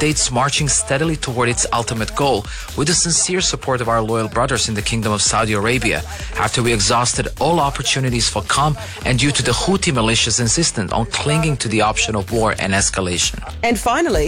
states marching steadily toward its ultimate goal with the sincere support of our loyal brothers in the Kingdom of Saudi Arabia, after we exhausted all opportunities for calm and due to the Houthi militias insistent on clinging to the option of war and escalation. And finally,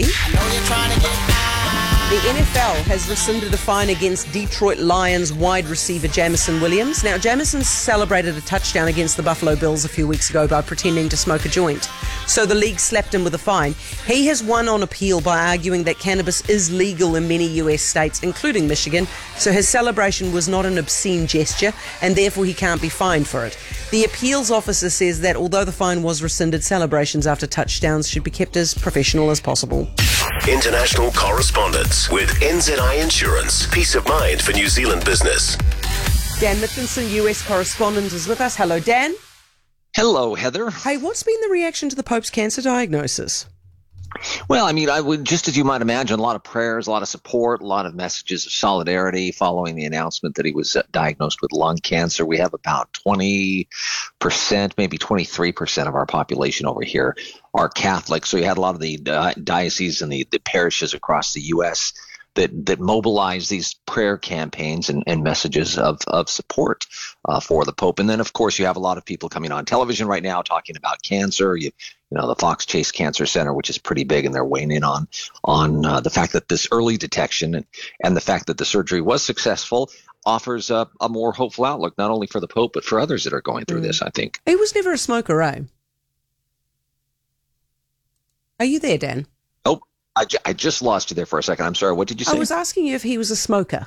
the NFL has rescinded a fine against Detroit Lions wide receiver Jameson Williams. Now, Jameson celebrated a touchdown against the Buffalo Bills a few weeks ago by pretending to smoke a joint. So the league slapped him with a fine. He has won on appeal by arguing that cannabis is legal in many US states, including Michigan, so his celebration was not an obscene gesture, and therefore he can't be fined for it. The appeals officer says that although the fine was rescinded, celebrations after touchdowns should be kept as professional as possible. International correspondence with NZI Insurance. Peace of mind for New Zealand business. Dan Mitchinson, US correspondent, is with us. Hello, Dan. Hello, Heather. Hey, what's been the reaction to the Pope's cancer diagnosis? Well, I mean, I would, just as you might imagine, a lot of prayers, a lot of support, a lot of messages of solidarity following the announcement that he was diagnosed with lung cancer. We have about 20%, maybe 23% of our population over here are Catholic. So you had a lot of the dioceses and the parishes across the U.S. that mobilize these prayer campaigns and messages of support for the Pope. And then, of course, you have a lot of people coming on television right now talking about cancer. You know, the Fox Chase Cancer Center, which is pretty big, and they're weighing in on the fact that this early detection and the fact that the surgery was successful offers a more hopeful outlook, not only for the Pope, but for others that are going through this, I think. He was never a smoker, eh? Are you there, Dan? Oh, I just lost you there for a second. I'm sorry. What did you say? I was asking you if he was a smoker.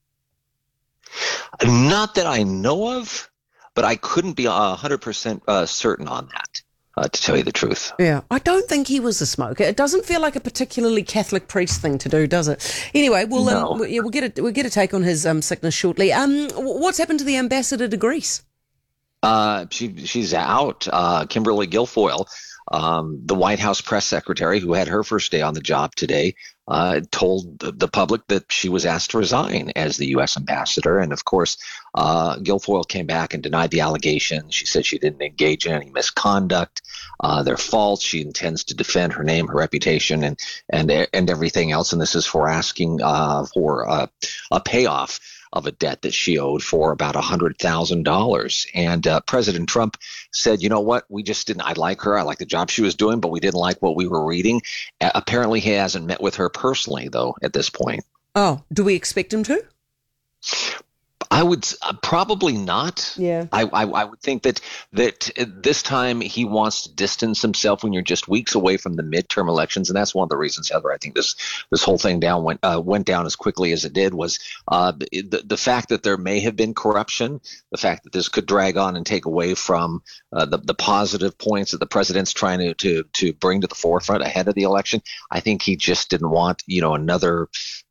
Not that I know of, but I couldn't be 100% certain on that. To tell you the truth. Yeah, I don't think he was a smoker. It doesn't feel like a particularly Catholic priest thing to do, does it? Anyway, we'll get a take on his sickness shortly. What's happened to the ambassador to Greece? She's out. Kimberly Guilfoyle, the White House press secretary, who had her first day on the job today, told the public that she was asked to resign as the U.S. ambassador. And, of course, Guilfoyle came back and denied the allegations. She said she didn't engage in any misconduct. They're false. She intends to defend her name, her reputation, and everything else. And this is for asking for a payoff of a debt that she owed for about $100,000. And President Trump said, you know what, we just didn't, I like her, I like the job she was doing, but we didn't like what we were reading. Apparently he hasn't met with her personally, though, at this point. Oh, do we expect him to? I would probably not. Yeah. I would think that this time he wants to distance himself when you're just weeks away from the midterm elections, and that's one of the reasons, Heather, I think this whole thing went down as quickly as it did was the fact that there may have been corruption, the fact that this could drag on and take away from the positive points that the president's trying to bring to the forefront ahead of the election. I think he just didn't want another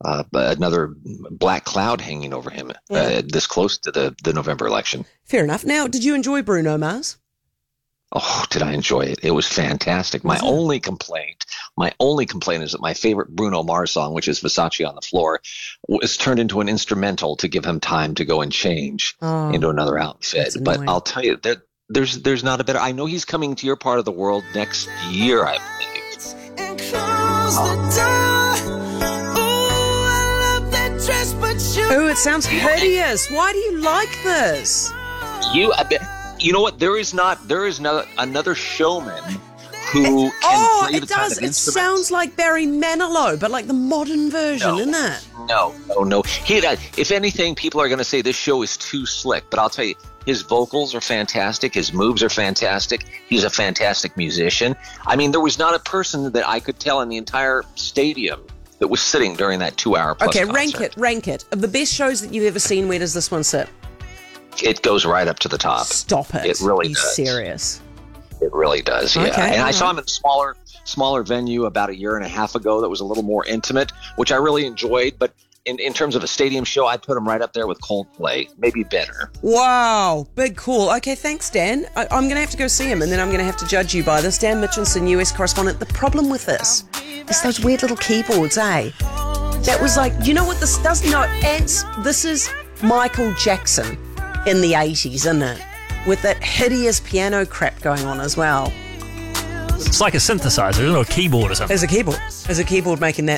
black cloud hanging over him. Yeah. This close to the November election. Fair enough. Now, did you enjoy Bruno Mars? Oh, did I enjoy it? It was fantastic. My only complaint is that my favorite Bruno Mars song, which is Versace on the Floor, was turned into an instrumental to give him time to go and change into another outfit. But I'll tell you, there's not a better. I know he's coming to your part of the world next year, I believe. And close the door. Oh, it sounds hideous. Why do you like this? You know what? There is no another showman who can play the kind of instruments. It sounds like Barry Manilow, but like the modern version, isn't it? No. If anything, people are going to say this show is too slick. But I'll tell you, his vocals are fantastic. His moves are fantastic. He's a fantastic musician. I mean, there was not a person that I could tell in the entire stadium that was sitting during that 2-hour plus concert. Rank it. Of the best shows that you've ever seen, where does this one sit? It goes right up to the top. Stop it. It really does. Are you serious? It really does, yeah. Okay, and I saw him in a smaller venue about a year and a half ago that was a little more intimate, which I really enjoyed. But in terms of a stadium show, I'd put him right up there with Coldplay, maybe better. Wow, big call. Okay, thanks, Dan. I'm going to have to go see him, and then I'm going to have to judge you by this. Dan Mitchinson, US correspondent. The problem with this is those weird little keyboards, eh? That was like, you know what this does? No, Ants, this is Michael Jackson in the 80s, isn't it? With that hideous piano crap going on as well. It's like a synthesizer, isn't it? Or a keyboard or something. There's a keyboard making that